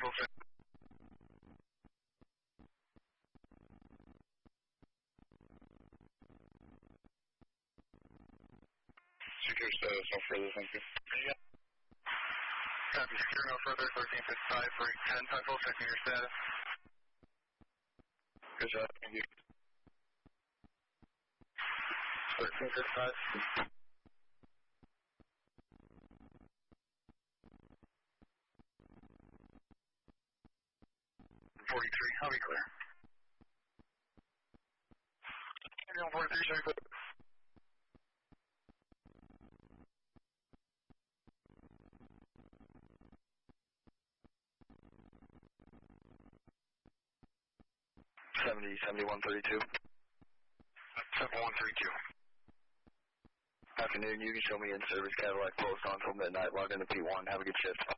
Central. Secure status, no further, thank you. Yeah. Copy, secure, no further, 1355 for 10 Central, checking your status. Good job, thank you. 1355. 43, I'll be clear. 43, check clear. $70, 7132. 7132. Afternoon, you can show me in service Cadillac Post on until midnight. Log into P1. Have a good shift.